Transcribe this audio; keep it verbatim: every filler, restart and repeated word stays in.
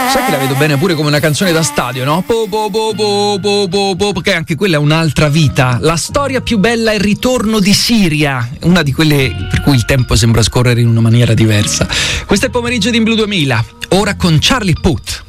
Sai che la vedo bene pure come una canzone da stadio, no? Po, po, po, po, po, po, po, perché anche quella è un'altra vita. La storia più bella è il ritorno di Siria, una di quelle per cui il tempo sembra scorrere in una maniera diversa. Questo è il pomeriggio di In Blu duemila, ora con Charlie Puth.